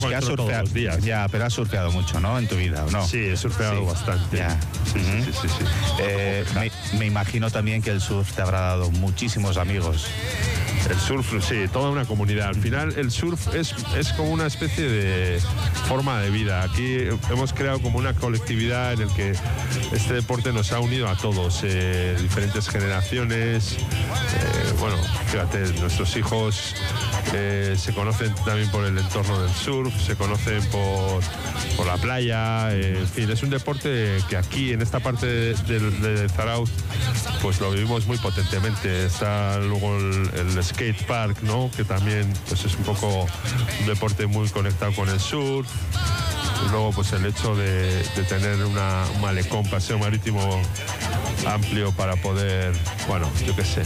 Que has todos surfeado los días. Ya, pero has surfeado mucho, ¿no? En tu vida, ¿o no? Sí, he surfeado bastante. Ya. Sí. Me imagino también que el surf te habrá dado muchísimos amigos. El surf, sí, toda una comunidad. Al final el surf es como una especie de forma de vida. Aquí hemos creado como una colectividad en el que este deporte nos ha unido a todos, diferentes generaciones. Bueno, fíjate, nuestros hijos se conocen también por el entorno del surf, se conocen por la playa, en fin, es un deporte que aquí en esta parte de Zarauz pues lo vivimos muy potentemente. Está luego el skate park, ¿no? Que también pues es un poco un deporte muy conectado con el surf. Y luego pues el hecho de tener un malecón, paseo marítimo amplio para poder, bueno, yo qué sé,